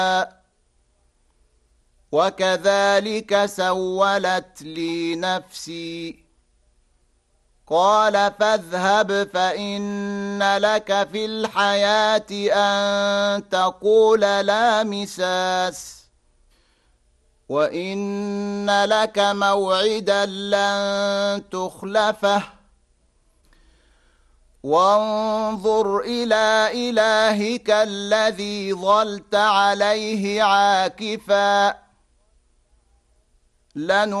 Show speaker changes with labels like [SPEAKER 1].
[SPEAKER 1] وكذلك سولت لي نفسي قال فاذهب فإن لك في الحياة أن تقول لا مساس وإن لك موعدا لن تخلفه وانظر إلى إلهك الذي ظلت عليه عاكفا